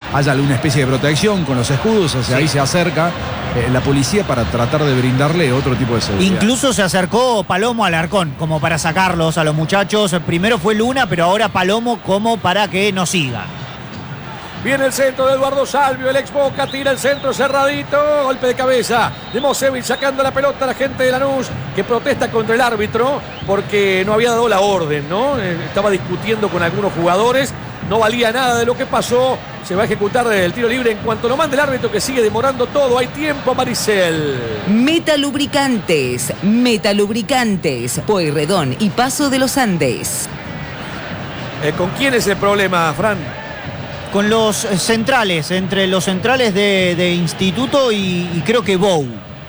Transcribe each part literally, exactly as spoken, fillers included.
haya alguna especie de protección con los escudos, hacia sí. ahí se acerca eh, la policía para tratar de brindarle otro tipo de seguridad. Incluso se acercó Palomo Alarcón como para sacarlos a los muchachos. Primero fue Luna, pero ahora Palomo como para que no sigan. Viene el centro de Eduardo Salvio, el ex Boca, tira el centro cerradito, golpe de cabeza de Mosevich sacando la pelota a la gente de Lanús que protesta contra el árbitro porque no había dado la orden, ¿no? Estaba discutiendo con algunos jugadores, no valía nada de lo que pasó, se va a ejecutar el tiro libre en cuanto lo mande el árbitro que sigue demorando todo, hay tiempo, Maricel. Metalubricantes, Metalubricantes, Pueyrredón y Paso de los Andes. Eh, ¿Con quién es el problema, Fran? Con los centrales, entre los centrales de, de Instituto y, y creo que Bou.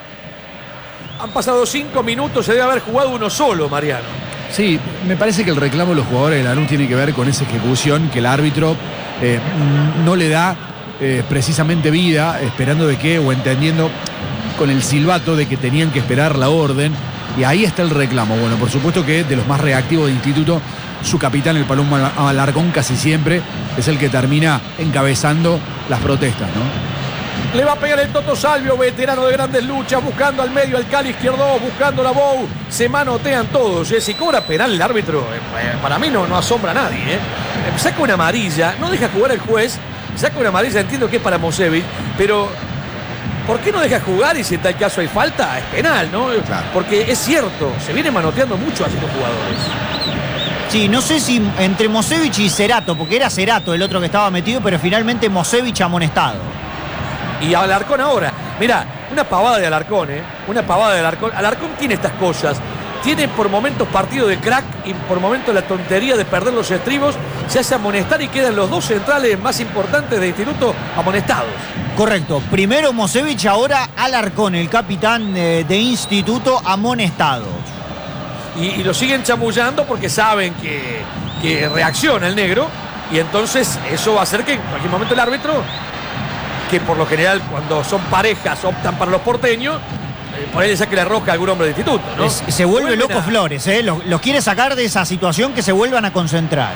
Han pasado cinco minutos, se debe haber jugado uno solo, Mariano. Sí, me parece que el reclamo de los jugadores de Lanús tiene que ver con esa ejecución que el árbitro eh, no le da eh, precisamente vida, esperando de que, o entendiendo con el silbato de que tenían que esperar la orden. Y ahí está el reclamo. Bueno, por supuesto que de los más reactivos de Instituto, su capitán, el Palomo Alarcón, casi siempre es el que termina encabezando las protestas, ¿no? Le va a pegar el Toto Salvio, veterano de grandes luchas, buscando al medio al Cali izquierdo, buscando la Bou. Se manotean todos. ¿eh? Si cobra penal el árbitro, eh, para mí no, no asombra a nadie. ¿eh? Saca una amarilla, no deja jugar el juez, saca una amarilla, entiendo que es para Mosevich, pero ¿por qué no deja jugar y si en tal caso hay falta? Es penal, ¿no? Claro. Porque es cierto, se viene manoteando mucho a estos jugadores. Sí, no sé si entre Mosevich y Cerato, porque era Cerato el otro que estaba metido, pero finalmente Mosevich amonestado. Y Alarcón ahora, mira, una pavada de Alarcón, ¿eh? Una pavada de Alarcón. Alarcón tiene estas cosas. Tiene por momentos partido de crack y por momentos la tontería de perder los estribos. Se hace amonestar y quedan los dos centrales más importantes de Instituto amonestados. Correcto. Primero Mosevich, ahora Alarcón, el capitán de, de Instituto, amonestado. Y, y lo siguen chamullando porque saben que, que reacciona el negro. Y entonces eso va a hacer que en cualquier momento el árbitro, que por lo general cuando son parejas optan para los porteños, eh, por ahí le saque la roja a algún hombre de Instituto, ¿no? Es, se vuelve loco a... Flores, ¿eh? Los, los quiere sacar de esa situación, que se vuelvan a concentrar.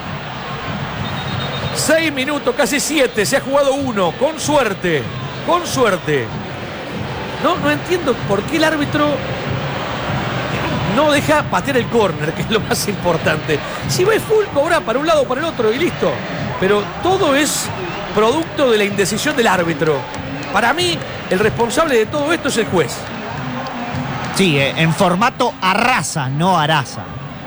Seis minutos, casi siete, se ha jugado uno, con suerte, con suerte. No, no entiendo por qué el árbitro no deja patear el córner, que es lo más importante. Si va full, cobra para un lado o para el otro y listo. Pero todo es producto de la indecisión del árbitro. Para mí, el responsable de todo esto es el juez. Sí, eh, en formato arrasa, no arasa.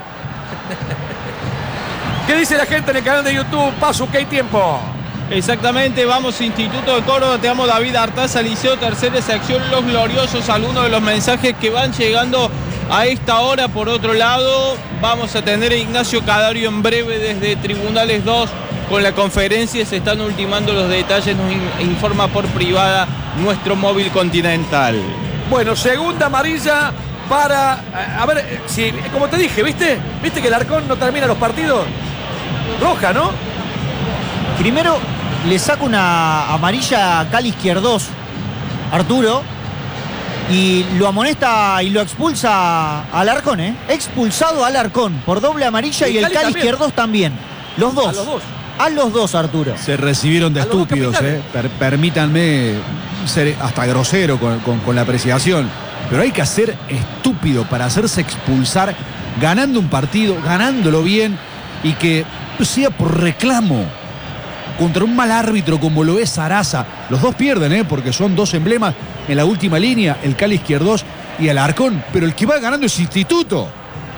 ¿Qué dice la gente en el canal de YouTube? Paso, que hay tiempo. Exactamente, vamos Instituto de Córdoba, te amo David Artaza, Liceo Tercera Sección Los Gloriosos, algunos de los mensajes que van llegando a esta hora. Por otro lado, vamos a tener a Ignacio Cadario en breve desde Tribunales dos con la conferencia, se están ultimando los detalles, nos informa por privada nuestro móvil Continental. Bueno, segunda amarilla para, a ver, si, como te dije, ¿viste? ¿Viste que el Alarcón no termina los partidos? Roja, ¿no? Primero le saca una amarilla a Cali Izquierdos, Arturo, y lo amonesta y lo expulsa a Alarcón, ¿eh? Expulsado a Alarcón por doble amarilla y, y el Cali, Cali Izquierdos también. Los dos. A los dos. A los dos, Arturo. Se recibieron de estúpidos, ¿eh? Per permítanme ser hasta grosero con, con, con la apreciación. Pero hay que ser estúpido para hacerse expulsar ganando un partido, ganándolo bien, y que sea por reclamo contra un mal árbitro como lo es Sarasa. Los dos pierden, ¿eh? Porque son dos emblemas en la última línea, el Cali Izquierdos y el Alarcón. Pero el que va ganando es Instituto.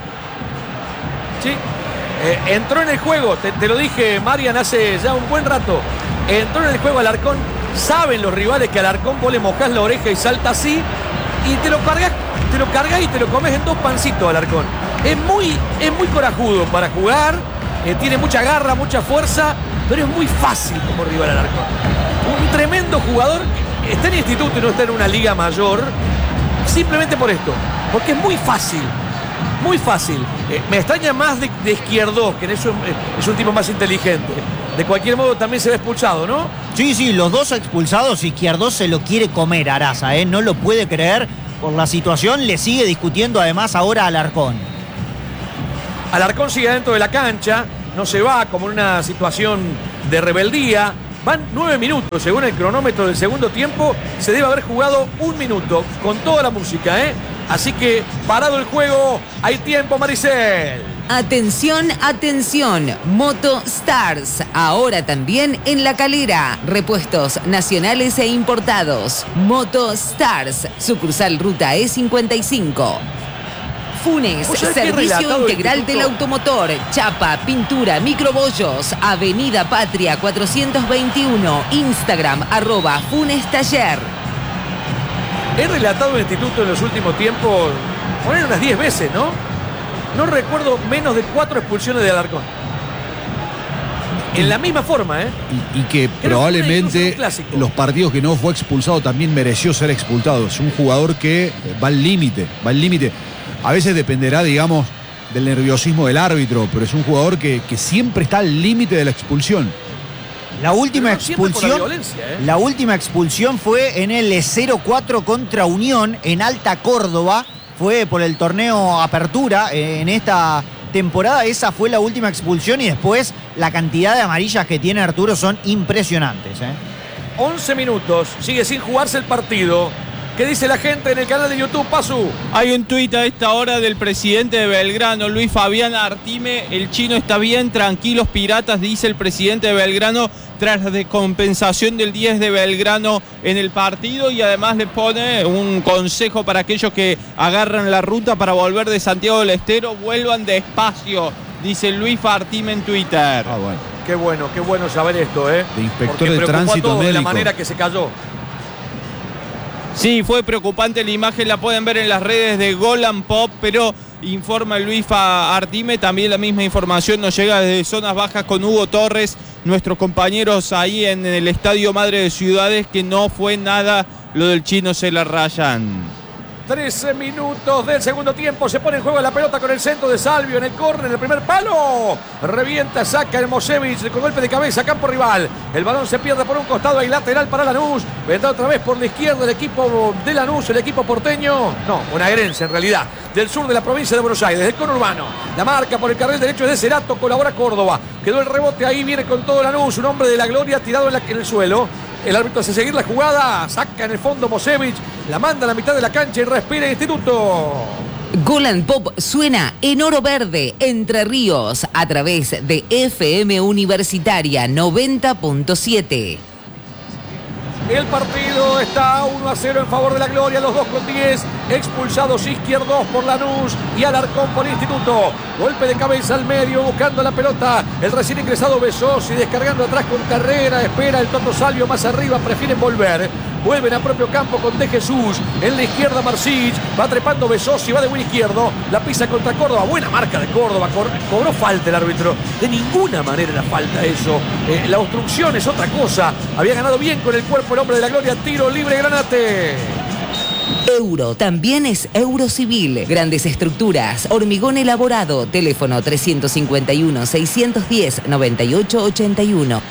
Sí. Eh, entró en el juego, te, te lo dije, Marian, hace ya un buen rato. Entró en el juego Alarcón. Saben los rivales que Alarcón vos le mojás la oreja y salta así y te lo cargas, te lo cargas y te lo comes en dos pancitos, Alarcón. Es muy, es muy corajudo para jugar, eh, tiene mucha garra, mucha fuerza, pero es muy fácil como rival Alarcón. Un tremendo jugador, está en Instituto y no está en una liga mayor, simplemente por esto, porque es muy fácil. Muy fácil. Eh, me extraña más de, de Izquierdos, que en eso es un tipo más inteligente. De cualquier modo también se ve expulsado, ¿no? Sí, sí, los dos expulsados. Izquierdos se lo quiere comer a Arasa, ¿eh? No lo puede creer por la situación. Le sigue discutiendo además ahora a Alarcón. Alarcón sigue dentro de la cancha. No se va como en una situación de rebeldía. Van nueve minutos, según el cronómetro del segundo tiempo. Se debe haber jugado un minuto con toda la música, ¿eh? Así que, parado el juego, hay tiempo, Maricel. Atención, atención, Moto Stars, ahora también en La Calera, repuestos nacionales e importados. Moto Stars, sucursal Ruta E cincuenta y cinco. Funes, servicio integral del automotor, chapa, pintura, microbollos, Avenida Patria cuatrocientos veintiuno, Instagram, arroba Funes Taller. He relatado el instituto en los últimos tiempos, bueno, unas diez veces, ¿no? No recuerdo menos de cuatro expulsiones de Alarcón. En la misma forma, ¿eh? Y, y que Creo probablemente que los partidos que no fue expulsado también mereció ser expulsado. Es un jugador que va al límite, va al límite. A veces dependerá, digamos, del nerviosismo del árbitro, pero es un jugador que, que siempre está al límite de la expulsión. La última No, siempre por la expulsión, violencia, ¿eh? la última expulsión fue en el cero cuatro contra Unión en Alta Córdoba. Fue por el torneo Apertura eh, en esta temporada. Esa fue la última expulsión y después la cantidad de amarillas que tiene Arturo son impresionantes, ¿eh? once minutos, sigue sin jugarse el partido. ¿Qué dice la gente en el canal de YouTube, Pasu? Hay un tuit a esta hora del presidente de Belgrano, Luis Fabián Artime. El chino está bien, tranquilos piratas, dice el presidente de Belgrano, tras la descompensación del diez de Belgrano en el partido, y además le pone un consejo para aquellos que agarran la ruta para volver de Santiago del Estero: vuelvan despacio, dice Luis Artime en Twitter. Ah, bueno. Qué bueno, qué bueno saber esto, ¿eh? De inspector Porque de preocupó tránsito a todos de la médico. manera que se cayó. Sí, fue preocupante la imagen, la pueden ver en las redes de Golan Pop, pero informa Luis Artime, también la misma información nos llega desde Zonas Bajas con Hugo Torres, nuestros compañeros ahí en el Estadio Madre de Ciudades, que no fue nada lo del chino, se la rayan. trece minutos del segundo tiempo. Se pone en juego la pelota con el centro de Salvio en el córner, en el primer palo. Revienta, saca el Mosevich con golpe de cabeza, campo rival. El balón se pierde por un costado, hay lateral para Lanús. Vendrá otra vez por la izquierda el equipo de Lanús, el equipo porteño. No, bonaerense en realidad. Del sur de la provincia de Buenos Aires, del conurbano. La marca por el carril derecho es de Cerato, colabora Córdoba. Quedó el rebote ahí, viene con todo Lanús. Un hombre de la gloria tirado en, la, en el suelo. El árbitro hace seguir la jugada, saca en el fondo Mosevich, la manda a la mitad de la cancha y respira el Instituto. Golan Pop suena en Oro Verde, Entre Ríos, a través de F M Universitaria noventa punto siete. El partido está uno a cero en favor de la gloria, los dos con diez, expulsados izquierdos por Lanús y Alarcón por Instituto. Golpe de cabeza al medio, buscando la pelota, el recién ingresado Besosi, descargando atrás con carrera, espera el Toto Salvio más arriba, prefieren volver. Vuelven a propio campo con De Jesús, en la izquierda Marcich, va trepando Besosi, va de buen izquierdo, la pisa contra Córdoba, buena marca de Córdoba, cobró falta el árbitro, de ninguna manera era falta eso, eh, la obstrucción es otra cosa, había ganado bien con el cuerpo el hombre de la gloria, tiro libre Granate. Euro, también es Eurocivil. Grandes estructuras, hormigón elaborado. Teléfono trescientos cincuenta y uno, seiscientos diez, noventa y ocho ochenta y uno.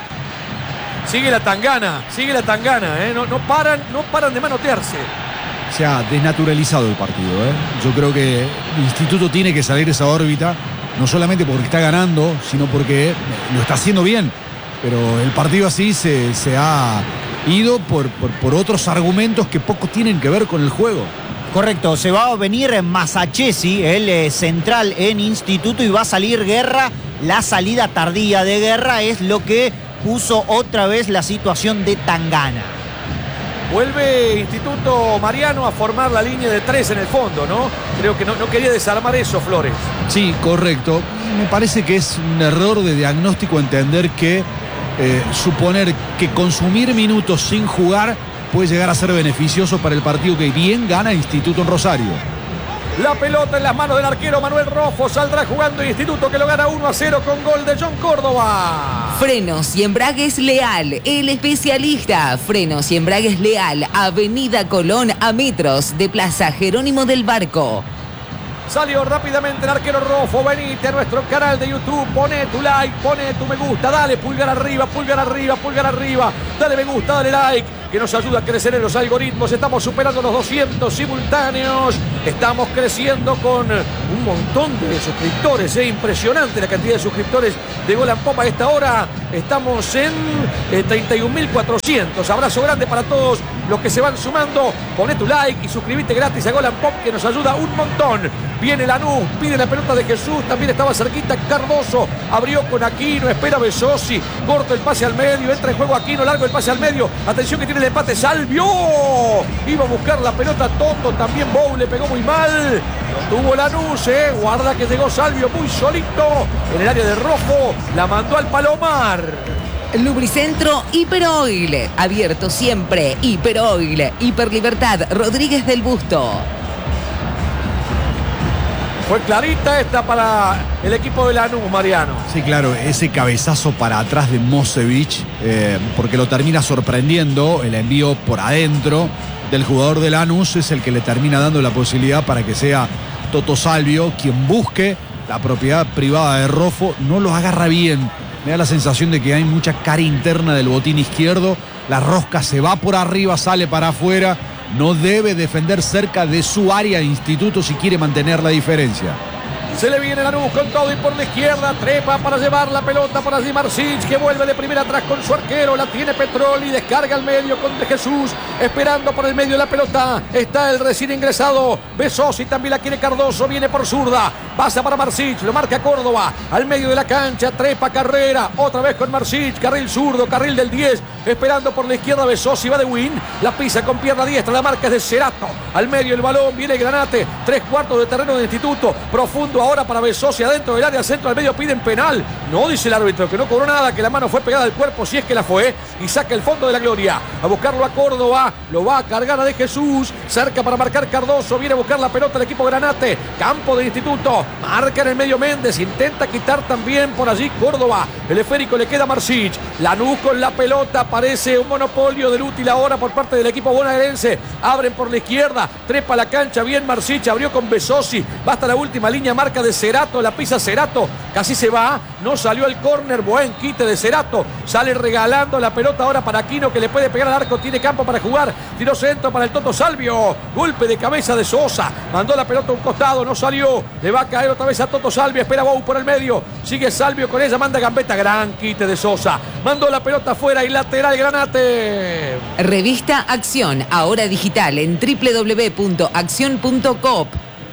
Sigue la tangana, sigue la tangana, ¿eh? no, no, paran, no paran de manotearse. Se ha desnaturalizado el partido, ¿eh? Yo creo que el Instituto tiene que salir de esa órbita, no solamente porque está ganando, sino porque lo está haciendo bien. Pero el partido así se, se ha ido por, por, por otros argumentos que poco tienen que ver con el juego. Correcto, se va a venir Masachesi, el eh, central en Instituto, y va a salir Guerra. La salida tardía de Guerra es lo que puso otra vez la situación de tangana. Vuelve Instituto Mariano a formar la línea de tres en el fondo, ¿no? Creo que no, no quería desarmar eso, Flores. Sí, correcto. Me parece que es un error de diagnóstico entender que eh, suponer que consumir minutos sin jugar puede llegar a ser beneficioso para el partido que bien gana Instituto en Rosario. La pelota en las manos del arquero Manuel Rofo, saldrá jugando Instituto, que lo gana uno a cero con gol de John Córdoba. Frenos y embragues Leal, el especialista. Frenos y embragues Leal, Avenida Colón a metros de Plaza Jerónimo del Barco. Salió rápidamente el arquero Rofo. Venite a nuestro canal de YouTube, pone tu like, pone tu me gusta, dale pulgar arriba, pulgar arriba, pulgar arriba, dale me gusta, dale like, que nos ayuda a crecer en los algoritmos. Estamos superando los doscientos simultáneos, estamos creciendo con un montón de suscriptores, es impresionante la cantidad de suscriptores de Golan Pop a esta hora. Estamos en eh, treinta y un mil cuatrocientos. Abrazo grande para todos los que se van sumando. Poné tu like y suscríbete gratis a Golan Pop, que nos ayuda un montón. Viene Lanús, pide la pelota de Jesús, también estaba cerquita Cardoso, abrió con Aquino, espera Besosi, corto el pase al medio, entra en juego Aquino, largo el pase al medio, atención que tiene el empate Salvio, iba a buscar la pelota Toto, también Bou le pegó muy mal, lo tuvo Lanús, eh. Guarda que llegó Salvio muy solito, en el área de rojo, la mandó al Palomar. Lubricentro Hiperoil, abierto siempre. Hiperoil, Hiperlibertad, Rodríguez del Busto. Fue clarita esta para el equipo de Lanús, Mariano. Sí, claro, ese cabezazo para atrás de Mosevich, eh, porque lo termina sorprendiendo, el envío por adentro del jugador de Lanús es el que le termina dando la posibilidad para que sea Toto Salvio quien busque la propiedad privada de Rofo. No lo agarra bien, me da la sensación de que hay mucha cara interna del botín izquierdo, la rosca se va por arriba, sale para afuera. No debe defender cerca de su área de Instituto si quiere mantener la diferencia. Se le viene Lanús con todo y por la izquierda, trepa para llevar la pelota para allí Marsic, que vuelve de primera atrás con su arquero, la tiene Petroli, descarga al medio con De Jesús, esperando por el medio la pelota, está el recién ingresado, Besosi también la quiere Cardoso, viene por zurda, pasa para Marsic, lo marca Córdoba, al medio de la cancha, trepa Carrera, otra vez con Marsic, carril zurdo, carril del diez, esperando por la izquierda Besosi, va de Win, la pisa con pierna diestra, la marca es de Cerato, al medio el balón, viene Granate, tres cuartos de terreno de Instituto, profundo ahora para Besosi, adentro del área, centro al medio, piden penal, no dice el árbitro que no cobró nada, que la mano fue pegada al cuerpo, si es que la fue, y saca el fondo de la gloria, a buscarlo a Córdoba, lo va a cargar a De Jesús, cerca para marcar Cardoso, viene a buscar la pelota el equipo Granate, campo de Instituto, marca en el medio Méndez, intenta quitar también por allí Córdoba, el esférico le queda a Marsic, Lanús con la pelota, parece un monopolio del útil ahora por parte del equipo bonaerense, abren por la izquierda, trepa la cancha, bien Marsic, abrió con Besosi, va hasta la última línea, marca de Cerato, la pisa Cerato, casi se va, no salió el córner, buen quite de Cerato, sale regalando la pelota ahora para Aquino, que le puede pegar al arco, tiene campo para jugar, tiró centro para el Toto Salvio, golpe de cabeza de Sosa, mandó la pelota a un costado, no salió, le va a caer otra vez a Toto Salvio, espera Bou por el medio, sigue Salvio con ella, manda gambeta, gran quite de Sosa, mandó la pelota afuera y lateral Granate. Revista Acción, ahora digital en doble u doble u doble u punto acción punto coop.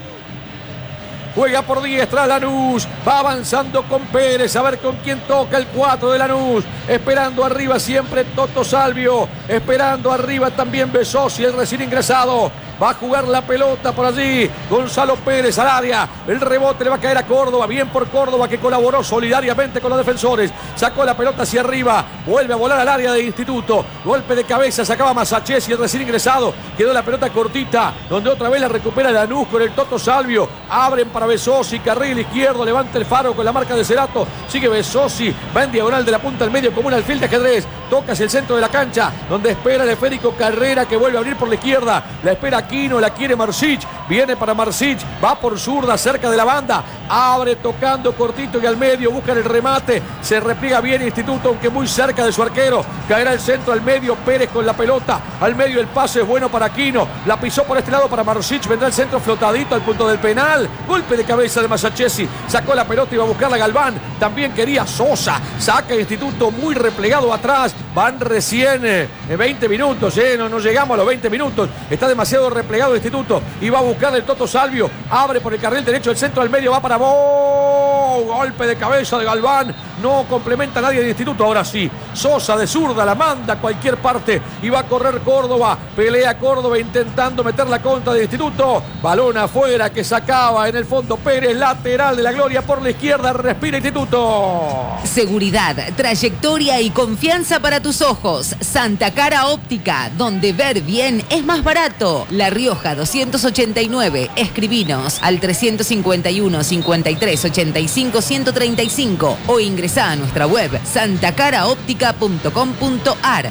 Juega por diestra Lanús, va avanzando con Pérez, a ver con quién toca el cuatro de Lanús, esperando arriba siempre Toto Salvio, esperando arriba también Besosi, el recién ingresado, va a jugar la pelota por allí, Gonzalo Pérez al área, el rebote le va a caer a Córdoba, bien por Córdoba que colaboró solidariamente con los defensores, sacó la pelota hacia arriba, vuelve a volar al área de Instituto, golpe de cabeza, sacaba Masachesi, el recién ingresado, quedó la pelota cortita, donde otra vez la recupera Lanús con el Toto Salvio, abren para Besosi, carril izquierdo, levanta el faro con la marca de Cerato, sigue Besosi, va en diagonal de la punta al medio como un alfil de ajedrez, toca hacia el centro de la cancha, donde espera el esférico Carrera que vuelve a abrir por la izquierda, la espera Aquino, la quiere Marsic, viene para Marsic, va por zurda cerca de la banda, abre tocando cortito y al medio, busca el remate, se repliega bien Instituto, aunque muy cerca de su arquero, caerá el centro al medio, Pérez con la pelota, al medio el pase es bueno para Aquino, la pisó por este lado para Marsic, vendrá el centro flotadito al punto del penal, golpe de cabeza de Masachesi, sacó la pelota y va a buscarla Galván, también quería Sosa, saca Instituto muy replegado atrás, van recién eh, veinte minutos, eh, no, no llegamos a los veinte minutos, está demasiado replegado el Instituto y va a buscar el Toto Salvio, abre por el carril derecho, el centro al medio va para Bou, golpe de cabeza de Galván, no complementa a nadie del Instituto, ahora sí, Sosa de zurda la manda a cualquier parte y va a correr Córdoba, pelea Córdoba intentando meter la contra del Instituto, balón afuera que sacaba en el fondo Pérez, lateral de la gloria por la izquierda, respira Instituto. Seguridad, trayectoria y confianza para tus ojos. Santa Cara Óptica, donde ver bien es más barato. La Rioja doscientos ochenta y nueve. Escribinos al trescientos cincuenta y uno, cincuenta y tres, ochenta y cinco, ciento treinta y cinco o ingresá a nuestra web santa cara óptica punto com punto ar.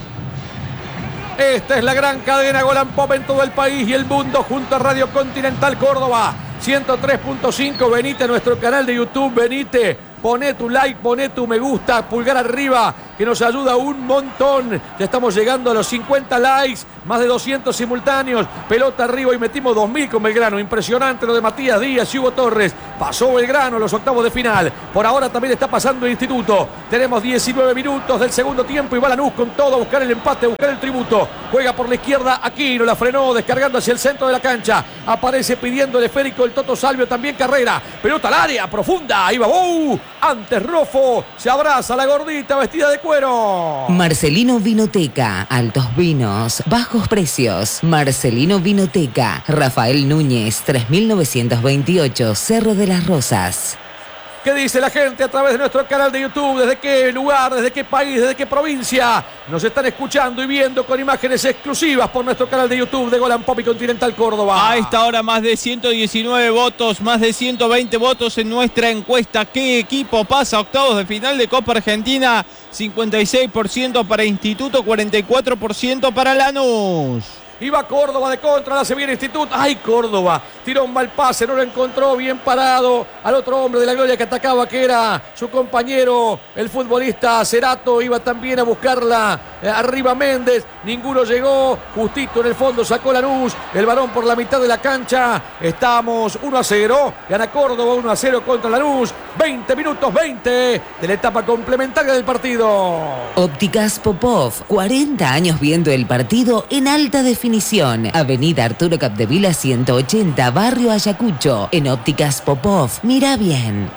Esta es la gran cadena Golan Pop en todo el país y el mundo junto a Radio Continental Córdoba. ciento tres punto cinco, venite a nuestro canal de YouTube, venite Poné tu like, poné tu me gusta, pulgar arriba, que nos ayuda un montón. Ya estamos llegando a los cincuenta likes, más de doscientos simultáneos. Pelota arriba y metimos dos mil con Belgrano. Impresionante lo de Matías Díaz y Hugo Torres. Pasó Belgrano los octavos de final. Por ahora también está pasando el Instituto. Tenemos diecinueve minutos del segundo tiempo y va Lanús con todo a buscar el empate, a buscar el tributo. Juega por la izquierda Aquino, la frenó, descargando hacia el centro de la cancha. Aparece pidiendo el esférico el Toto Salvio, también Carrera. Pelota al área, profunda. Ahí va Bou. Antes Rofo. Se abraza la gordita vestida de cuero. Marcelino Vinoteca, altos vinos, bajos precios. Marcelino Vinoteca, Rafael Núñez, tres mil novecientos veintiocho, Cerro de las Rosas. ¿Qué dice la gente a través de nuestro canal de YouTube? ¿Desde qué lugar, desde qué país, desde qué provincia nos están escuchando y viendo con imágenes exclusivas por nuestro canal de YouTube de Golan Pop y Continental Córdoba? A esta hora más de ciento diecinueve votos, más de ciento veinte votos en nuestra encuesta. ¿Qué equipo pasa a octavos de final de Copa Argentina? cincuenta y seis por ciento para Instituto, cuarenta y cuatro por ciento para Lanús. Iba Córdoba de contra, la hace bien Instituto. ¡Ay, Córdoba! Tiró un mal pase, no lo encontró bien parado al otro hombre de la gloria que atacaba, que era su compañero, el futbolista Cerato. Iba también a buscarla eh, arriba Méndez. Ninguno llegó. Justito en el fondo sacó Lanús. El balón por la mitad de la cancha. Estamos uno a cero. Gana Córdoba uno a cero contra Lanús. veinte minutos, veinte de la etapa complementaria del partido. Ópticas Popov, cuarenta años viendo el partido en alta definición. Avenida Arturo Capdevila ciento ochenta, Barrio Ayacucho. En Ópticas Popov, mira bien.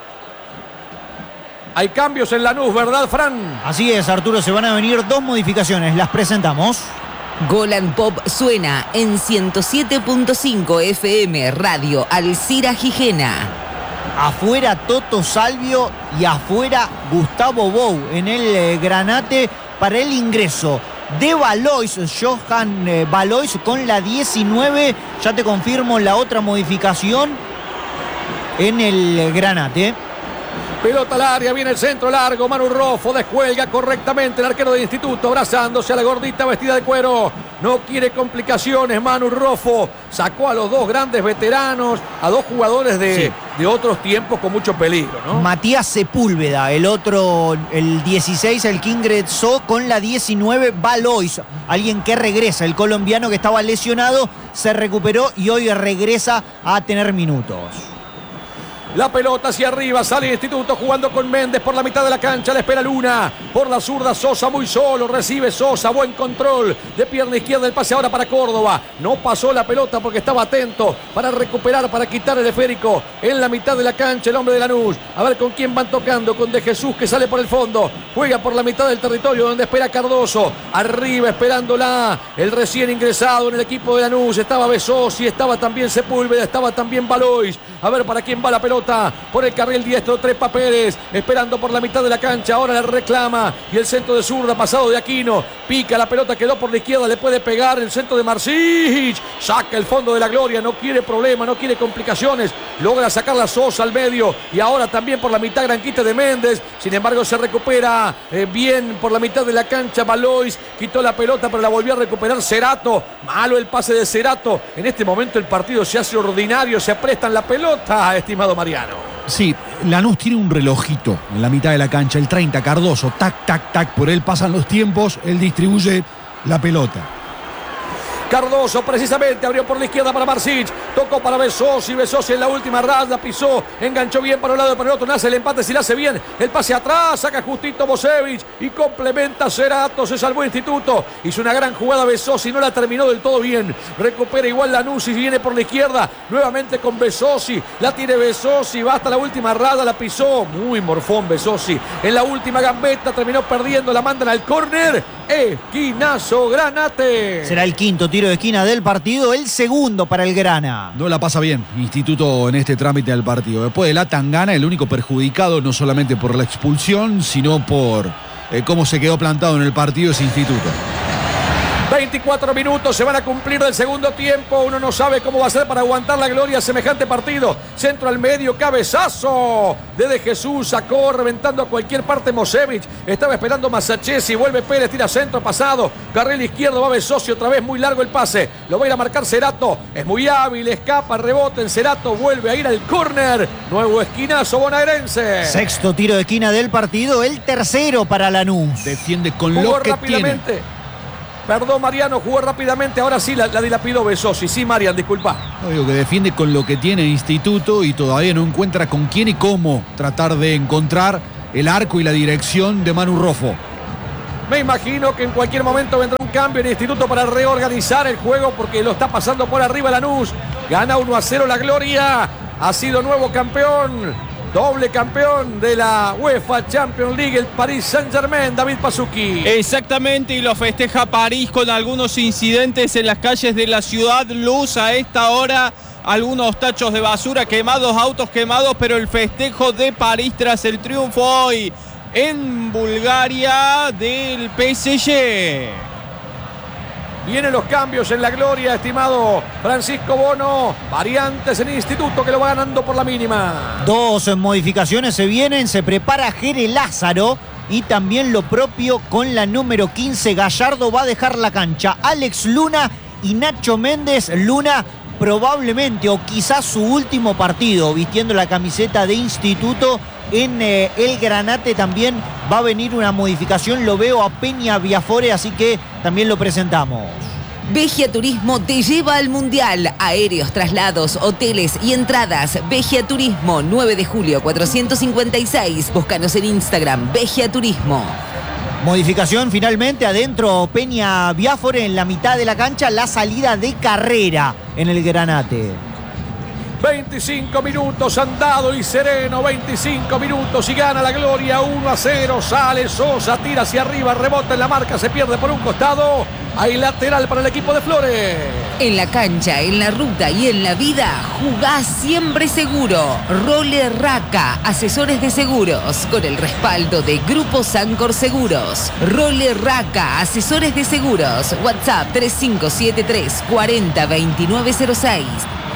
Hay cambios en Lanús, ¿verdad, Fran? Así es, Arturo, se van a venir dos modificaciones. Las presentamos. Golan Pop suena en ciento siete punto cinco F M, Radio Alcira Gijena. Afuera Toto Salvio y afuera Gustavo Bou en el eh, Granate para el ingreso de Valois, Johan eh, Valois con la diecinueve. Ya te confirmo la otra modificación en el Granate. Pelota al área, viene el centro largo, Manu Rofo descuelga correctamente el arquero del Instituto, abrazándose a la gordita vestida de cuero. No quiere complicaciones Manu Rofo, sacó a los dos grandes veteranos, a dos jugadores de, sí. de otros tiempos con mucho peligro, ¿no? Matías Sepúlveda, el otro, el dieciséis, el que ingresó con la diecinueve, Valois, alguien que regresa, el colombiano que estaba lesionado, se recuperó y hoy regresa a tener minutos. La pelota hacia arriba, sale el Instituto jugando con Méndez por la mitad de la cancha, le espera Luna, por la zurda Sosa muy solo, recibe Sosa, buen control de pierna izquierda, el pase ahora para Córdoba, no pasó la pelota porque estaba atento para recuperar, para quitar el esférico en la mitad de la cancha el hombre de Lanús, a ver con quién van tocando, con De Jesús que sale por el fondo, juega por la mitad del territorio donde espera Cardoso, arriba esperándola, el recién ingresado en el equipo de Lanús, estaba Besosi, estaba también Sepúlveda, estaba también Valois, a ver para quién va la pelota. Por el carril diestro, Trepa Pérez, esperando por la mitad de la cancha, ahora la reclama, y el centro de zurda, pasado de Aquino, pica la pelota, quedó por la izquierda, le puede pegar el centro de Marsic, saca el fondo de la gloria, no quiere problema, no quiere complicaciones, logra sacar la Sosa al medio, y ahora también por la mitad gran quite de Méndez, sin embargo se recupera eh, bien por la mitad de la cancha, Valois, quitó la pelota pero la volvió a recuperar Cerato, malo el pase de Cerato, en este momento el partido se hace ordinario, se aprestan la pelota, estimado Mariano. Sí, Lanús tiene un relojito en la mitad de la cancha, el treinta, Cardoso, tac, tac, tac, por él pasan los tiempos, él distribuye la pelota. Cardoso precisamente abrió por la izquierda para Marsic, tocó para Besosi, Besosi en la última ras, la pisó, enganchó bien para un lado y para el otro, nace el empate, si la hace bien, el pase atrás, saca justito Bosevich y complementa Cerato, se salvó Instituto, hizo una gran jugada Besosi, no la terminó del todo bien, recupera igual Lanús y viene por la izquierda, nuevamente con Besosi, la tiene Besosi, va hasta la última rada, la pisó, muy morfón Besosi, en la última gambeta terminó perdiendo, la mandan al córner, esquinazo Granate. Será el quinto tiro de esquina del partido, el segundo para el Grana. No la pasa bien Instituto en este trámite del partido. Después de la tangana, el único perjudicado no solamente por la expulsión, sino por eh, cómo se quedó plantado en el partido ese Instituto. veinticuatro minutos se van a cumplir del segundo tiempo. Uno no sabe cómo va a ser para aguantar la gloria semejante partido. Centro al medio, cabezazo de De Jesús, sacó reventando a cualquier parte Mosevich. Estaba esperando Masachesi, vuelve Pérez, tira centro pasado. Carril izquierdo, va Besosi, otra vez muy largo el pase. Lo va a ir a marcar Cerato. Es muy hábil, escapa, rebota en Cerato, vuelve a ir al córner. Nuevo esquinazo bonaerense. Sexto tiro de esquina del partido, el tercero para Lanús. Defiende con Jugó lo que rápidamente. tiene. Perdón, Mariano, jugó rápidamente. Ahora sí la, la dilapidó Besosi. Sí, Marian, disculpa. No, digo que defiende con lo que tiene el Instituto y todavía no encuentra con quién y cómo tratar de encontrar el arco y la dirección de Manu Roffo. Me imagino que en cualquier momento vendrá un cambio en el Instituto para reorganizar el juego porque lo está pasando por arriba Lanús. Gana uno a cero la gloria. Ha sido nuevo campeón. Doble campeón de la UEFA Champions League, el Paris Saint-Germain, David Pasuki. Exactamente, y lo festeja París con algunos incidentes en las calles de la ciudad. Luz a esta hora, algunos tachos de basura quemados, autos quemados, pero el festejo de París tras el triunfo hoy en Bulgaria del P S G. Vienen los cambios en la gloria, estimado Francisco Bono. Variantes en el Instituto que lo va ganando por la mínima. Dos modificaciones se vienen, se prepara Jere Lázaro y también lo propio con la número quince. Gallardo va a dejar la cancha. Alex Luna y Nacho Méndez. Luna probablemente o quizás su último partido vistiendo la camiseta de Instituto. En eh, el Granate también va a venir una modificación. Lo veo a Peña Viafore, así que también lo presentamos. Vegia Turismo te lleva al Mundial. Aéreos, traslados, hoteles y entradas. Vegia Turismo, nueve de julio cuatrocientos cincuenta y seis. Búscanos en Instagram, Vegia Turismo. Modificación finalmente, adentro Peña Viafore en la mitad de la cancha, la salida de Carrera en el Granate. veinticinco minutos andado y sereno, veinticinco minutos y gana la gloria uno a cero. Sale Sosa, tira hacia arriba, rebota en la marca, se pierde por un costado. Hay lateral para el equipo de Flores. En la cancha, en la ruta y en la vida, jugás siempre seguro. Role Raca, asesores de seguros, con el respaldo de Grupo Sancor Seguros. Role Raca, asesores de seguros. WhatsApp tres cinco siete tres, cuatro cero, dos nueve cero seis.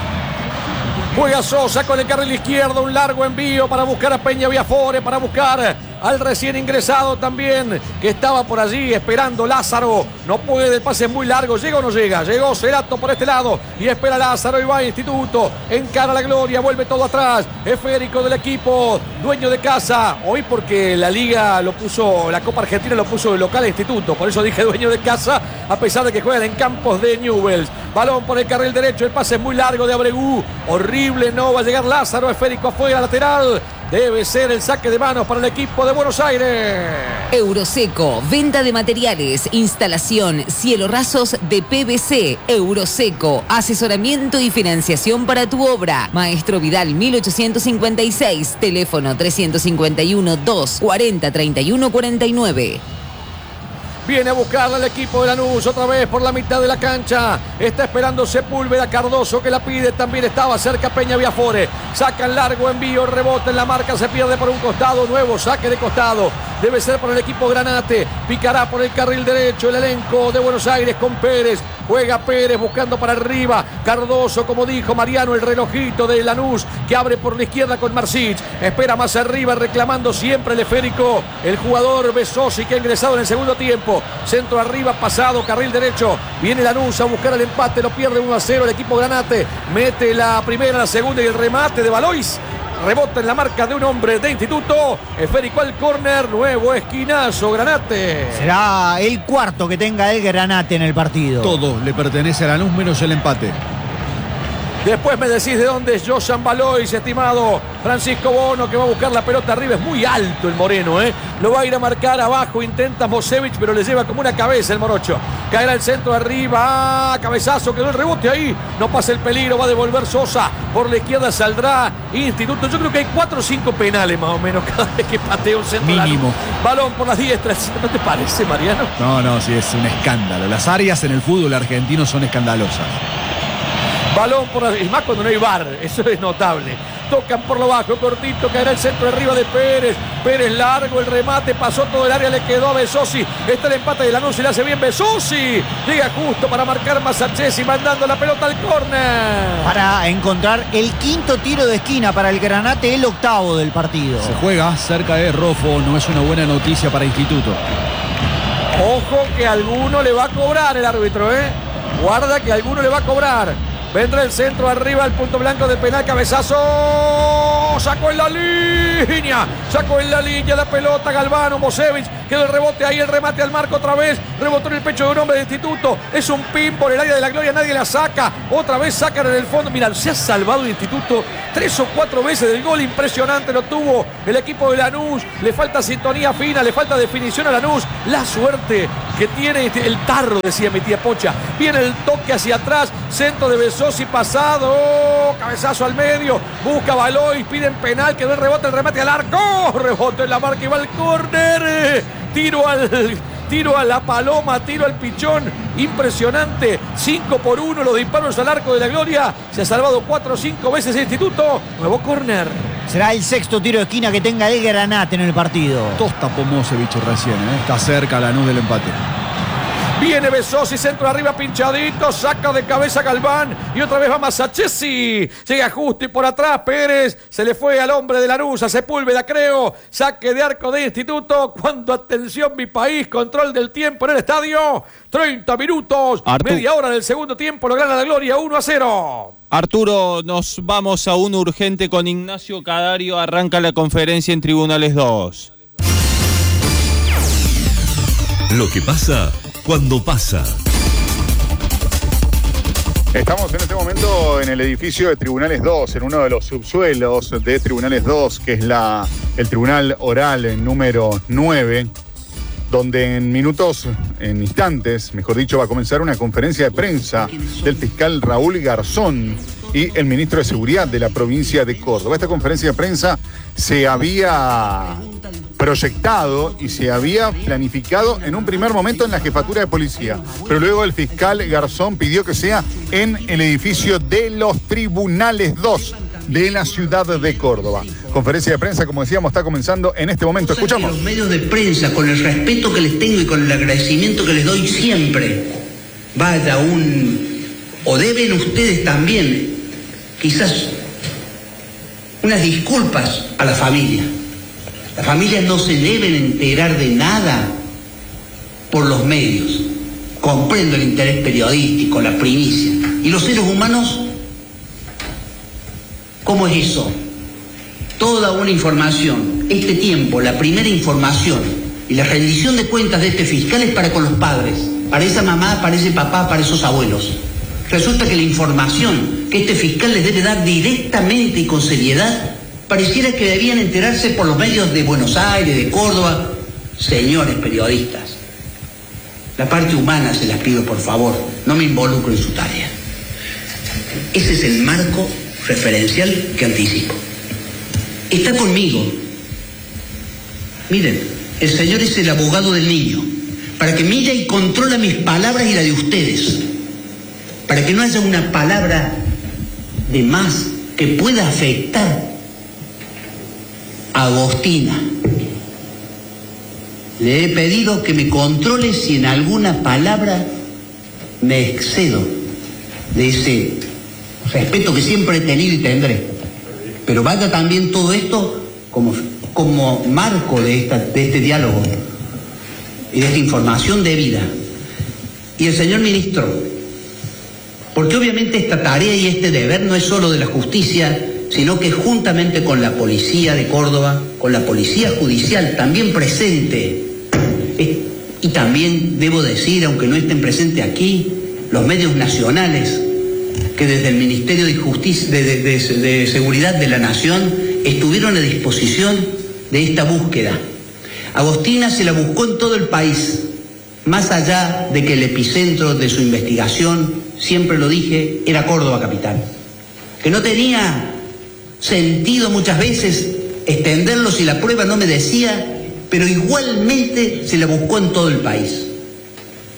Juega Sosa con el carril izquierdo, un largo envío para buscar a Peña Viafore, para buscar al recién ingresado también, que estaba por allí esperando Lázaro. No puede, el pase es muy largo, ¿llega o no llega? Llegó Cerato por este lado y espera Lázaro y va a Instituto. Encara la gloria, vuelve todo atrás. Esférico del equipo, dueño de casa. Hoy porque la Liga lo puso, la Copa Argentina lo puso de local a Instituto, por eso dije dueño de casa, a pesar de que juegan en campos de Newell's. Balón por el carril derecho, el pase es muy largo de Abregu. Horrible, no va a llegar Lázaro, esférico afuera, lateral. Debe ser el saque de manos para el equipo de Buenos Aires. Euroseco, venta de materiales, instalación, cielo rasos de P V C. Euroseco, asesoramiento y financiación para tu obra. Maestro Vidal mil ochocientos cincuenta y seis, teléfono trescientos cincuenta y uno, dos cuarenta, treinta y uno cuarenta y nueve. Viene a buscarla el equipo de Lanús otra vez por la mitad de la cancha. Está esperando Sepúlveda, Cardoso que la pide. También estaba cerca Peña Viafore. Sacan largo envío, rebota en la marca, se pierde por un costado. Nuevo saque de costado. Debe ser por el equipo Granate. Picará por el carril derecho el elenco de Buenos Aires con Pérez. Juega Pérez buscando para arriba. Cardoso, como dijo Mariano, el relojito de Lanús que abre por la izquierda con Marsic. Espera más arriba reclamando siempre el esférico. El jugador Besosi que ha ingresado en el segundo tiempo. Centro arriba, pasado, carril derecho. Viene Lanús a buscar el empate. Lo pierde uno a cero el equipo Granate. Mete la primera, la segunda y el remate de Valois. Rebota en la marca de un hombre de Instituto. Esférico al córner. Nuevo esquinazo, Granate. Será el cuarto que tenga el Granate en el partido. Todo le pertenece a Lanús menos el empate. Después me decís de dónde es Josan Valois, estimado Francisco Bono, que va a buscar la pelota arriba. Es muy alto el moreno, ¿eh? Lo va a ir a marcar abajo. Intenta Mosevich, pero le lleva como una cabeza el morocho. Caerá el centro arriba. ¡Ah! Cabezazo, quedó el rebote ahí. No pasa el peligro, va a devolver Sosa. Por la izquierda saldrá Instituto. Yo creo que hay cuatro o cinco penales más o menos cada vez que patea un centro. Mínimo. Balón por las diestras. ¿No te parece, Mariano? No, no, sí, es un escándalo. Las áreas en el fútbol argentino son escandalosas. Balón por la... Es más cuando no hay V A R, eso es notable. tocan por lo bajo, cortito, caerá el centro arriba de Pérez. Pérez largo, el remate, pasó todo el área, le quedó a Besosi. Está el empate de Lanús y le hace bien Besosi. Llega justo para marcar Masachesi, mandando la pelota al córner. Para encontrar el quinto tiro de esquina para el Granate, el octavo del partido. Se juega cerca de Rofo, no es una buena noticia para Instituto. Ojo que alguno le va a cobrar el árbitro, ¿eh? Guarda que alguno le va a cobrar. Vendrá el centro arriba, el punto blanco del penal, cabezazo. Sacó en la línea. Sacó en la línea la pelota Galván, Mosevich. Quedó el rebote ahí, el remate al marco otra vez. Rebotó en el pecho de un hombre de Instituto. Es un pin por el área de la gloria, nadie la saca. Otra vez sacan en el fondo. Mira, se ha salvado el Instituto tres o cuatro veces del gol. Impresionante lo tuvo el equipo de Lanús. Le falta sintonía fina, le falta definición a Lanús. La suerte que tiene el tarro, decía mi tía Pocha. Viene el toque hacia atrás. Centro de Besosi pasado. Cabezazo al medio. Busca Balois. Piden penal. Quedó el rebote, el remate al arco. Rebote en la marca y va al córner. Tiro al... Tiro a la paloma, tiro al pichón. Impresionante. cinco por uno los disparos al arco de la gloria. Se ha salvado cuatro o cinco veces el Instituto. Nuevo córner. Será el sexto tiro de esquina que tenga el Granate en el partido. Dos tapó Mosevich recién, ¿eh? Está cerca Lanús del empate. Viene Besosi, centro arriba pinchadito, saca de cabeza Galván y otra vez va Masachesi. Llega justo y por atrás Pérez, se le fue al hombre de Lanús, a Sepúlveda creo, saque de arco de Instituto. Cuando atención mi país, control del tiempo en el estadio, treinta minutos, Artu- media hora del segundo tiempo, lo gana la gloria uno a cero. Arturo, nos vamos a un urgente con Ignacio Cadario, arranca la conferencia en Tribunales dos. Lo que pasa cuando pasa. Estamos en este momento en el edificio de Tribunales dos, en uno de los subsuelos de Tribunales dos, que es la, el Tribunal Oral número nueve, donde en minutos, en instantes, mejor dicho, va a comenzar una conferencia de prensa del fiscal Raúl Garzón y el ministro de Seguridad de la provincia de Córdoba. Esta conferencia de prensa se había proyectado y se había planificado en un primer momento en la jefatura de policía, pero luego el fiscal Garzón pidió que sea en el edificio de los Tribunales dos de la ciudad de Córdoba. Conferencia de prensa, como decíamos, está comenzando en este momento. Escuchamos. Los medios de prensa, con el respeto que les tengo y con el agradecimiento que les doy siempre, vaya un... o deben ustedes también, quizás, unas disculpas a la familia. Las familias no se deben enterar de nada por los medios. Comprendo el interés periodístico, la primicia. ¿Y los seres humanos? ¿Cómo es eso? Toda una información, este tiempo, la primera información y la rendición de cuentas de este fiscal es para con los padres, para esa mamá, para ese papá, para esos abuelos. Resulta que la información que este fiscal les debe dar directamente y con seriedad pareciera que debían enterarse por los medios de Buenos Aires, de Córdoba. Señores periodistas, la parte humana se las pido por favor, no me involucro en su tarea. Ese es el marco referencial que anticipo. Está conmigo. Miren, el señor es el abogado del niño, para que mire y controle mis palabras y la de ustedes, para que no haya una palabra de más que pueda afectar a Agostina. Le he pedido que me controle si en alguna palabra me excedo de ese respeto que siempre he tenido y tendré. Pero vaya también todo esto como, como marco de, esta, de este diálogo y de esta información debida. Y el señor ministro, porque obviamente esta tarea y este deber no es solo de la justicia, sino que juntamente con la policía de Córdoba, con la policía judicial también presente, y también debo decir, aunque no estén presentes aquí, los medios nacionales, que desde el Ministerio de Justicia, de, de, de, de Seguridad de la Nación, estuvieron a disposición de esta búsqueda. Agostina se la buscó en todo el país, más allá de que el epicentro de su investigación, siempre lo dije, era Córdoba capital. Que no tenía sentido muchas veces extenderlo si la prueba no me decía, pero igualmente se la buscó en todo el país.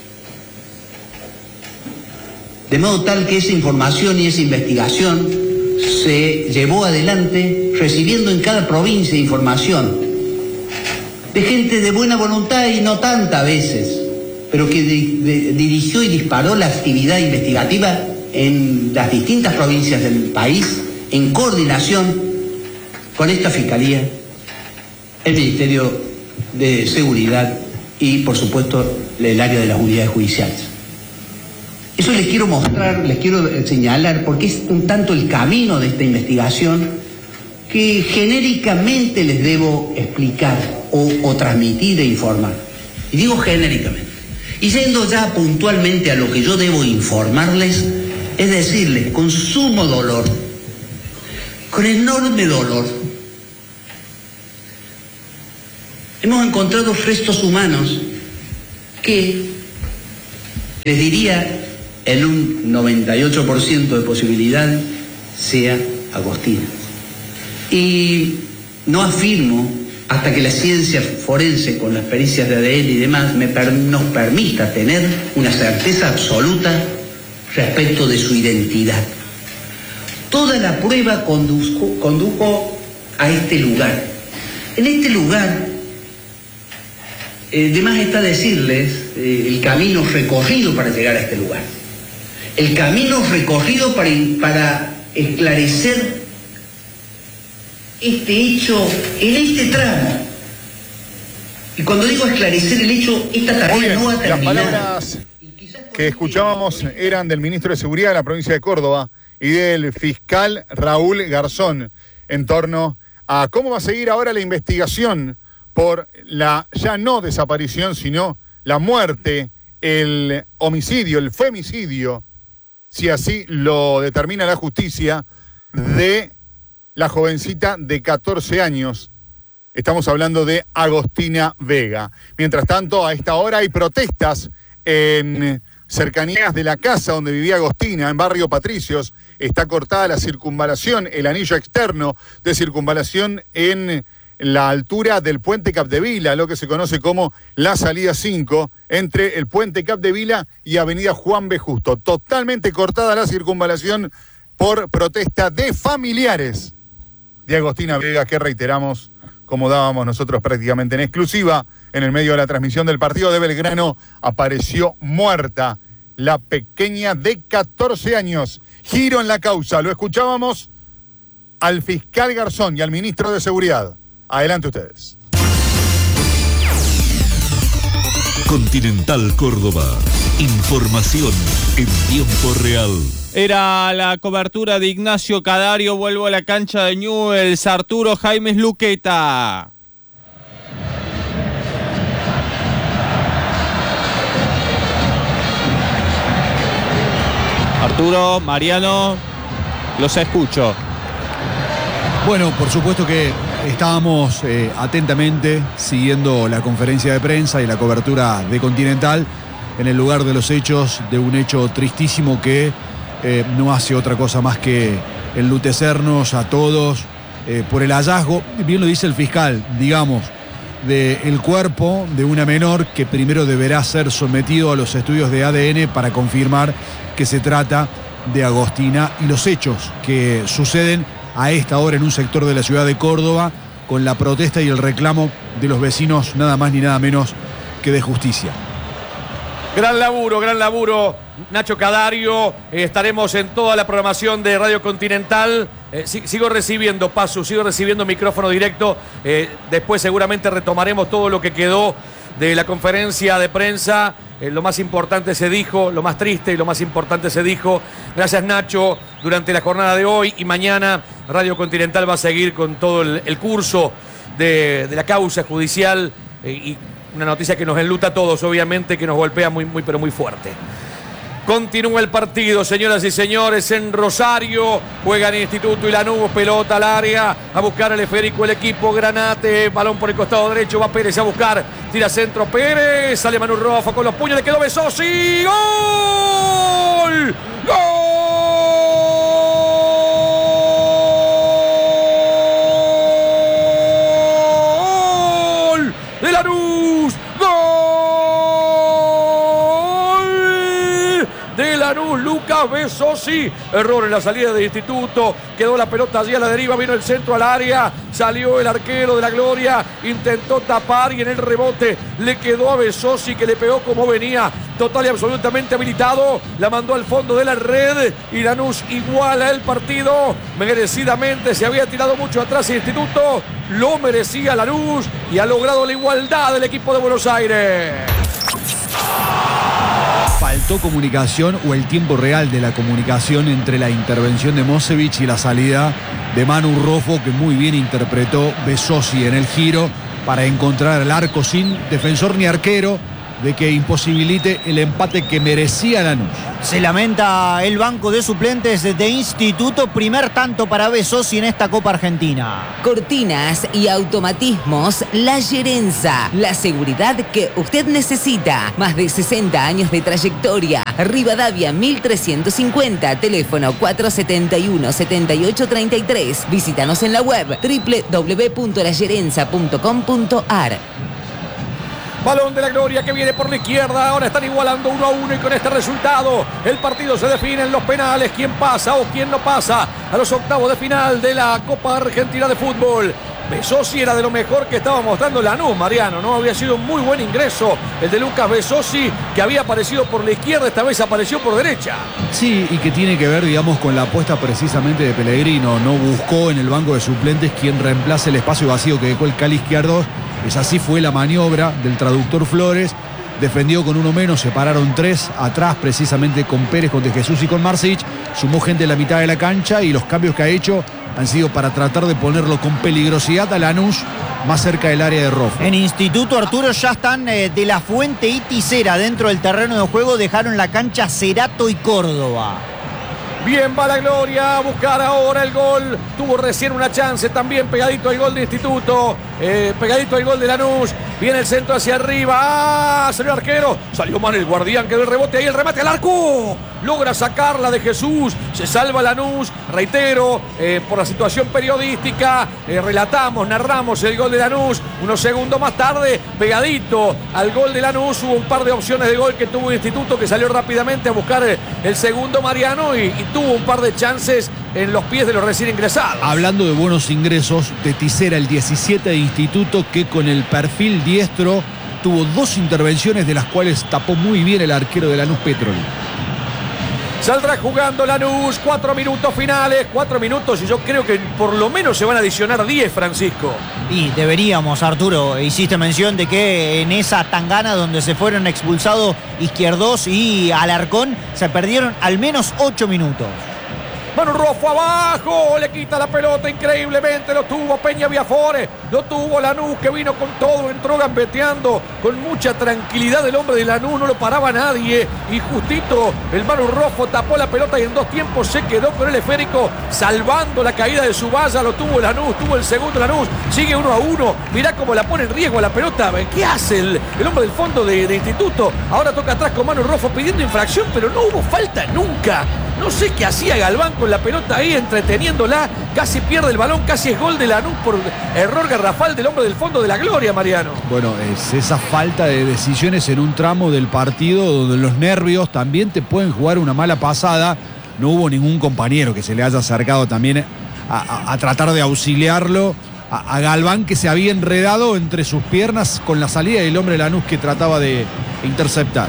De modo tal que esa información y esa investigación se llevó adelante recibiendo en cada provincia información de gente de buena voluntad y no tanta a veces, pero que de, de, dirigió y disparó la actividad investigativa en las distintas provincias del país en coordinación con esta Fiscalía, el Ministerio de Seguridad y, por supuesto, el área de las unidades judiciales. Eso les quiero mostrar, les quiero señalar, porque es un tanto el camino de esta investigación que genéricamente les debo explicar o, o transmitir e informar. Y digo genéricamente. Y yendo ya puntualmente a lo que yo debo informarles, es decirles, con sumo dolor, con enorme dolor, hemos encontrado restos humanos que, les diría, en un noventa y ocho por ciento de posibilidad, sea Agostina. Y no afirmo, hasta que la ciencia forense, con las pericias de A D N y demás, me per, nos permita tener una certeza absoluta respecto de su identidad. Toda la prueba condujo, condujo a este lugar. En este lugar, eh, de más está decirles eh, el camino recorrido para llegar a este lugar. El camino recorrido para, para esclarecer este hecho en este tramo. Y cuando digo esclarecer el hecho, esta tarea Muy bien, no ha terminado. Las palabras que escuchábamos eran del ministro de Seguridad de la provincia de Córdoba y del fiscal Raúl Garzón en torno a cómo va a seguir ahora la investigación por la ya no desaparición, sino la muerte, el homicidio, el femicidio, si así lo determina la justicia, de la jovencita de catorce años. Estamos hablando de Agostina Vega. Mientras tanto, a esta hora hay protestas en cercanías de la casa donde vivía Agostina, en Barrio Patricios. Está cortada la circunvalación, el anillo externo de circunvalación en la altura del puente Capdevila, lo que se conoce como la salida cinco, entre el puente Capdevila y avenida Juan B. Justo. Totalmente cortada la circunvalación por protesta de familiares de Agostina Vega, que reiteramos, como dábamos nosotros prácticamente en exclusiva, en el medio de la transmisión del partido de Belgrano, apareció muerta la pequeña de catorce años. Giro en la causa, lo escuchábamos al fiscal Garzón y al ministro de Seguridad. Adelante ustedes. Continental Córdoba. Información en tiempo real. Era la cobertura de Ignacio Cadario. Vuelvo a la cancha de Newell's. Arturo Jaimes Luqueta. Arturo, Mariano, los escucho. Bueno, por supuesto que estábamos eh, atentamente siguiendo la conferencia de prensa y la cobertura de Continental en el lugar de los hechos, de un hecho tristísimo que eh, no hace otra cosa más que enlutecernos a todos eh, por el hallazgo, bien lo dice el fiscal, digamos, del cuerpo de una menor que primero deberá ser sometido a los estudios de A D N para confirmar que se trata de Agostina, y los hechos que suceden a esta hora en un sector de la ciudad de Córdoba con la protesta y el reclamo de los vecinos, nada más ni nada menos que de justicia. Gran laburo, gran laburo, Nacho Cadario. Eh, estaremos en toda la programación de Radio Continental. Eh, si, sigo recibiendo, Pasu, sigo recibiendo micrófono directo. Eh, después seguramente retomaremos todo lo que quedó de la conferencia de prensa. Eh, lo más importante se dijo, lo más triste y lo más importante se dijo. Gracias, Nacho, durante la jornada de hoy y mañana. Radio Continental va a seguir con todo el, el curso de, de la causa judicial eh, y una noticia que nos enluta a todos, obviamente, que nos golpea muy, muy, pero muy fuerte. Continúa el partido, señoras y señores, en Rosario. Juegan Instituto y Lanús, pelota al área, a buscar el esférico el equipo Granate, balón por el costado derecho, va Pérez a buscar, tira centro Pérez, sale Manu Rofa con los puños, le quedó Besosi, ¡gol! ¡Gol! ¡De Lanús! ¡Gol! de Lanús, Lucas Besosi. Error en la salida de Instituto. Quedó la pelota allí a la deriva, vino el centro al área. Salió el arquero de la Gloria. Intentó tapar y en el rebote le quedó a Besosi, que le pegó como venía. Total y absolutamente habilitado. La mandó al fondo de la red. Y Lanús iguala el partido. Merecidamente se había tirado mucho atrás el Instituto. Lo merecía Lanús. Y ha logrado la igualdad del equipo de Buenos Aires. Faltó comunicación o el tiempo real de la comunicación entre la intervención de Mosevich y la salida de Manu Rofo, que muy bien interpretó Besosi en el giro para encontrar el arco sin defensor ni arquero, de que imposibilite el empate que merecía Lanús. Se lamenta el banco de suplentes de Instituto. Primer tanto para Besosi en esta Copa Argentina. Cortinas y automatismos La Gerenza. La seguridad que usted necesita. Más de sesenta años de trayectoria. Rivadavia mil trescientos cincuenta. Teléfono cuatro siete uno, siete ocho tres tres. Visítanos en la web doble u doble u doble u punto la gerenza punto com punto a r. Balón de la Gloria que viene por la izquierda. Ahora están igualando uno a uno y con este resultado el partido se define en los penales. ¿Quién pasa o quién no pasa a los octavos de final de la Copa Argentina de Fútbol? Besosi era de lo mejor que estaba mostrando Lanús, Mariano, ¿no? Había sido un muy buen ingreso el de Lucas Besosi, que había aparecido por la izquierda, esta vez apareció por derecha. Sí, y que tiene que ver, digamos, con la apuesta precisamente de Pellegrino. No buscó en el banco de suplentes quien reemplace el espacio vacío que dejó el Cali izquierdo. Esa sí fue la maniobra del traductor Flores. Defendió con uno menos, separaron tres atrás, precisamente con Pérez, con De Jesús y con Marsic. Sumó gente en la mitad de la cancha y los cambios que ha hecho han sido para tratar de ponerlo con peligrosidad a Lanús más cerca del área de Rofo. En Instituto, Arturo, ya están eh, De La Fuente y Tisera dentro del terreno de juego. Dejaron la cancha Cerato y Córdoba. Bien va la Gloria a buscar ahora el gol. Tuvo recién una chance también pegadito al gol de Instituto. Eh, pegadito al gol de Lanús. Viene el centro hacia arriba. ¡Ah! Salió el arquero. Salió mal el guardián. Quedó el rebote ahí. El remate al arco. Logra sacarla De Jesús. Se salva Lanús. Reitero, eh, por la situación periodística, eh, relatamos, narramos el gol de Lanús. Unos segundos más tarde, pegadito al gol de Lanús, hubo un par de opciones de gol que tuvo el Instituto, que salió rápidamente a buscar el segundo Mariano y, y tuvo un par de chances en los pies de los recién ingresados. Hablando de buenos ingresos, de Tisera, el diecisiete de Instituto, que con el perfil diestro tuvo dos intervenciones de las cuales tapó muy bien el arquero de Lanús, Petrol. Saldrá jugando Lanús, cuatro minutos finales, cuatro minutos y yo creo que por lo menos se van a adicionar diez, Francisco. Y deberíamos, Arturo, hiciste mención de que en esa tangana donde se fueron expulsados Izquierdos y Alarcón, se perdieron al menos ocho minutos. Manu Rofo abajo, le quita la pelota increíblemente, lo tuvo Peña Viafore, lo tuvo Lanús que vino con todo, entró gambeteando con mucha tranquilidad el hombre de Lanús, no lo paraba nadie y justito el Manu Rofo tapó la pelota y en dos tiempos se quedó con el esférico salvando la caída de su valla, lo tuvo Lanús, tuvo el segundo Lanús, sigue uno a uno, mirá cómo la pone en riesgo a la pelota, ¿qué hace el, el hombre del fondo de, de Instituto? Ahora toca atrás con Manu Rofo pidiendo infracción, pero no hubo falta nunca. No sé qué hacía Galván con la pelota ahí entreteniéndola, casi pierde el balón, casi es gol de Lanús por error garrafal del hombre del fondo de la Gloria, Mariano. Bueno, es esa falta de decisiones en un tramo del partido donde los nervios también te pueden jugar una mala pasada. No hubo ningún compañero que se le haya acercado también a, a, a tratar de auxiliarlo a, a Galván, que se había enredado entre sus piernas con la salida del hombre de Lanús que trataba de interceptar.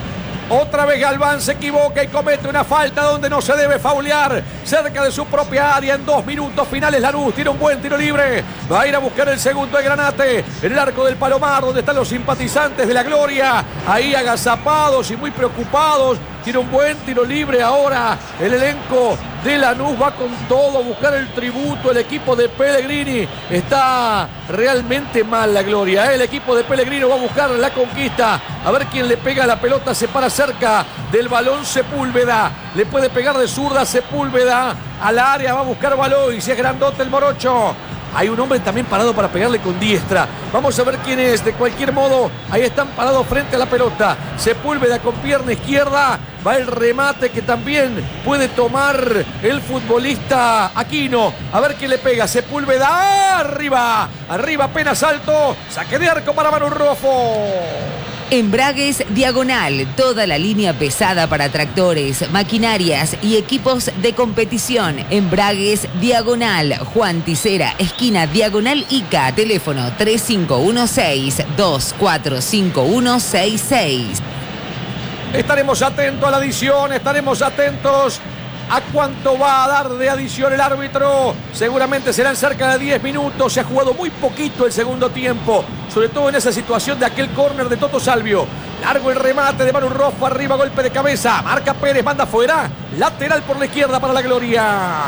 Otra vez Galván se equivoca y comete una falta donde no se debe faulear, cerca de su propia área. En dos minutos finales Lanús tiene un buen tiro libre, va a ir a buscar el segundo de Granate en el arco del Palomar, donde están los simpatizantes de la Gloria, ahí agazapados y muy preocupados. Tiene un buen tiro libre ahora el elenco de Lanús, va con todo a buscar el tributo. El equipo de Pellegrini está realmente mal la Gloria, el equipo de Pellegrini va a buscar la conquista, a ver quién le pega la pelota, se para cerca del balón Sepúlveda, le puede pegar de zurda Sepúlveda al área, va a buscar balón y si es grandote el morocho. Hay un hombre también parado para pegarle con diestra. Vamos a ver quién es. De cualquier modo, ahí están parados frente a la pelota. Sepúlveda con pierna izquierda. Va el remate que también puede tomar el futbolista Aquino. A ver quién le pega. Sepúlveda arriba. Arriba apenas alto. Saque de arco para Manu Rofo. Embragues Diagonal, toda la línea pesada para tractores, maquinarias y equipos de competición. Embragues Diagonal, Juan Ticera, esquina Diagonal Ica, teléfono tres cinco uno seis, dos cuatro cinco uno seis seis. Estaremos atentos a la adición, estaremos atentos a cuánto va a dar de adición el árbitro. Seguramente serán cerca de diez minutos. Se ha jugado muy poquito el segundo tiempo, sobre todo en esa situación de aquel córner de Toto Salvio. Largo el remate de Manu Rojo, arriba golpe de cabeza. Marca Pérez, manda fuera. Lateral por la izquierda para la Gloria.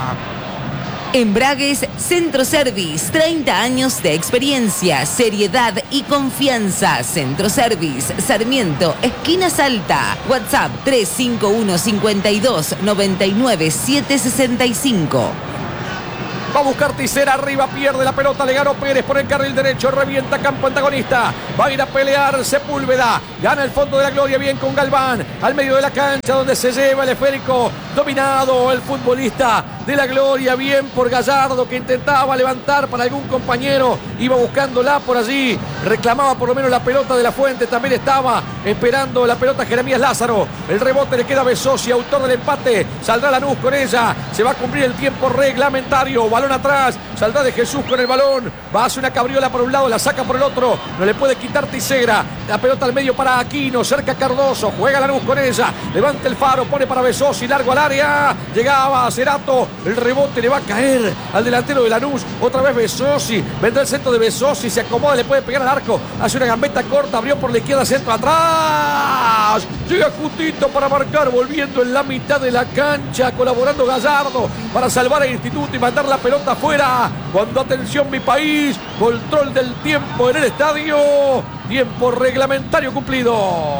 Embragues Centro Service, treinta años de experiencia, seriedad y confianza. Centro Service, Sarmiento, esquina Salta. WhatsApp tres cinco uno cinco dos nueve nueve siete seis cinco. Va a buscar Ticera, arriba, pierde la pelota, le ganó Pérez por el carril derecho, revienta campo antagonista, va a ir a pelear Sepúlveda, gana el fondo de la Gloria, bien con Galván, al medio de la cancha donde se lleva el esférico, dominado el futbolista de la Gloria, bien por Gallardo que intentaba levantar para algún compañero, iba buscándola por allí, reclamaba por lo menos la pelota de la Fuente, también estaba esperando la pelota Jeremías Lázaro, el rebote le queda a Besosi, autor del empate, saldrá Lanús con ella, se va a cumplir el tiempo reglamentario, balón atrás, saldrá de Jesús con el balón, va a hacer una cabriola por un lado, la saca por el otro, no le puede quitar Ticera, la pelota al medio para Aquino, cerca Cardoso, juega Lanús con ella, levanta el faro, pone para Besosi, largo al área, llegaba Cerato, el rebote le va a caer al delantero de Lanús, otra vez Besosi, vendrá el centro de Besosi, se acomoda, le puede pegar al arco, hace una gambeta corta, abrió por la izquierda, centro atrás, llega justito para marcar, volviendo en la mitad de la cancha, colaborando Gallardo para salvar al Instituto y mandar la pelota afuera, cuando atención mi país, control del tiempo en el estadio, tiempo reglamentario cumplido.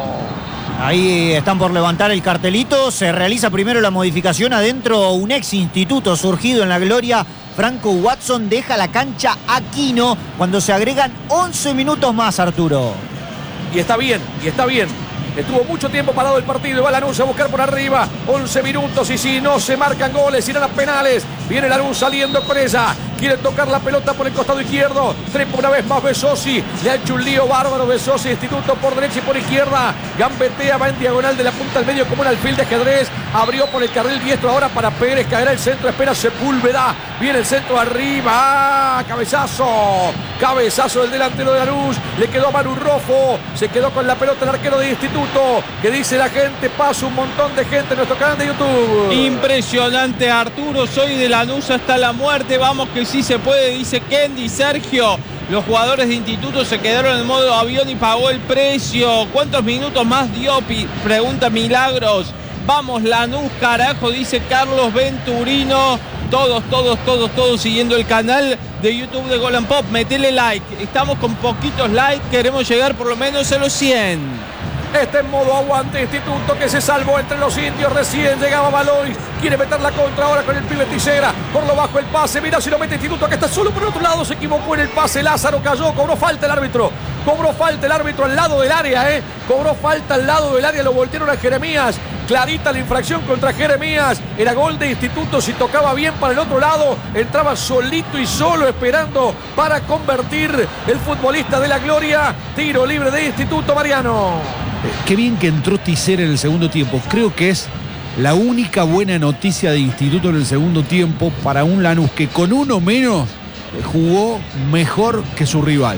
Ahí están por levantar el cartelito, se realiza primero la modificación adentro, un ex instituto surgido en la Gloria, Franco Watson deja la cancha Aquino cuando se agregan once minutos más, Arturo. Y está bien, y está bien. Estuvo mucho tiempo parado el partido, va Lanús a buscar por arriba, once minutos y si no se marcan goles, irán a penales, viene Lanús saliendo con ella, quiere tocar la pelota por el costado izquierdo, trepa una vez más Besosi, le ha hecho un lío bárbaro Besosi, Instituto por derecha y por izquierda, gambetea, va en diagonal de la punta al medio como un alfil de ajedrez, abrió por el carril diestro ahora para Pérez, caerá el centro, espera Sepúlveda, viene el centro arriba, ¡ah! Cabezazo, cabezazo del delantero de Lanús, le quedó a Manu Rojo, se quedó con la pelota el arquero de Instituto, que dice la gente, pasa un montón de gente en nuestro canal de YouTube. Impresionante, Arturo, soy de Lanús hasta la muerte, vamos que sí se puede, dice Kendi. Sergio, los jugadores de Instituto se quedaron en modo avión y pagó el precio. ¿Cuántos minutos más dio? Pregunta Milagros. Vamos Lanús, carajo, dice Carlos Venturino. Todos, todos, todos, todos siguiendo el canal de YouTube de Gol and Pop. Metele like, estamos con poquitos likes, queremos llegar por lo menos a los cien. Está en modo aguante Instituto, que se salvó entre los indios, recién llegaba Balois, quiere meter la contra ahora con el pibe Ticera, por lo bajo el pase, mira si lo mete Instituto, que está solo por el otro lado, se equivocó en el pase, Lázaro cayó, cobró falta el árbitro, cobró falta el árbitro al lado del área, eh, cobró falta al lado del área, lo voltearon a Jeremías, clarita la infracción contra Jeremías, era gol de Instituto, si tocaba bien para el otro lado, entraba solito y solo esperando para convertir el futbolista de la Gloria, tiro libre de Instituto, Mariano. Qué bien que entró Ticera en el segundo tiempo. Creo que es la única buena noticia de Instituto en el segundo tiempo para un Lanús que con uno menos jugó mejor que su rival.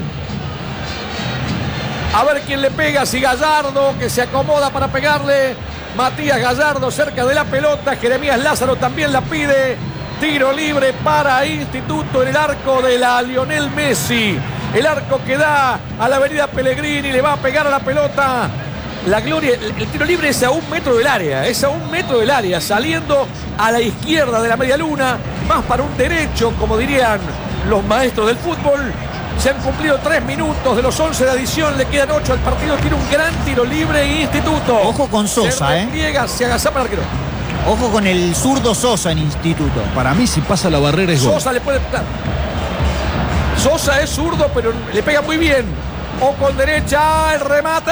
A ver quién le pega, si Gallardo, que se acomoda para pegarle. Matías Gallardo cerca de la pelota. Jeremías Lázaro también la pide. Tiro libre para Instituto en el arco de la Lionel Messi. El arco que da a la avenida Pellegrini, le va a pegar a la pelota. La Gloria, el tiro libre es a un metro del área, es a un metro del área, saliendo a la izquierda de la media luna, más para un derecho, como dirían los maestros del fútbol. Se han cumplido tres minutos de los once de adición, le quedan ocho al partido, tiene un gran tiro libre Instituto. Ojo con Sosa, se repliega, eh. Se agazapa el arquero. Ojo con el zurdo Sosa en Instituto. Para mí si pasa la barrera es gol. Sosa le puede... Sosa es zurdo, pero le pega muy bien. O con derecha, el remate.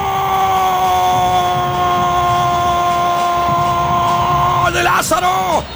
¡Gol de Lázaro!